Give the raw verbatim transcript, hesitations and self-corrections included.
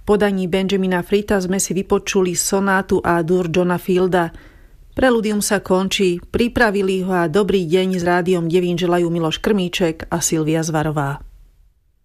podaní Benjamina Fritta sme si vypočuli sonátu a dur Johna Fielda. Preludium sa končí, pripravili ho a dobrý deň s Rádiom Devín želajú Miloš Krmíček a Silvia Zvarová.